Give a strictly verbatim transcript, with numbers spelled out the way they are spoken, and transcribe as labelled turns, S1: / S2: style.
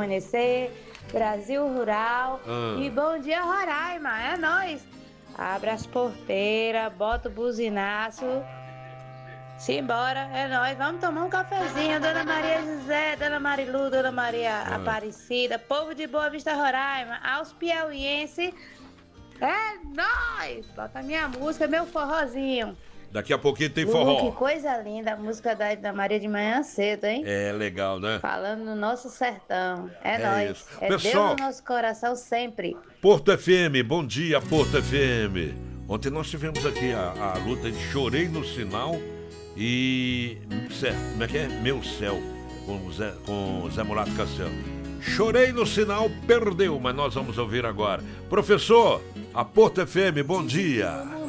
S1: amanhecer, Brasil Rural.
S2: Ah.
S1: E bom dia, Roraima, é nóis. Abre as porteiras, bota o buzinaço. Simbora, é nóis. Vamos tomar um cafezinho, Dona Maria José, Dona Marilu, Dona Maria
S2: Ah.
S1: Aparecida, povo de Boa Vista, Roraima, aos piauienses. É nóis. Bota a minha música, meu forrozinho.
S2: Daqui a pouquinho tem
S1: Uh,
S2: forró.
S1: que coisa linda, a música da, da Maria de manhã cedo, hein?
S2: É legal, né?
S1: Falando no nosso sertão. É,
S2: É
S1: nóis.
S2: isso.
S1: É
S2: Pessoal,
S1: Deus no nosso coração sempre.
S2: Porto F M, bom dia, Porto F M. Ontem nós tivemos aqui a, a luta de Chorei no Sinal e... Como é que é? Meu Céu, com o Zé, com o Zé Mulato Cassiano. Chorei no Sinal, perdeu, mas nós vamos ouvir agora. Professor, a Porto F M, bom dia.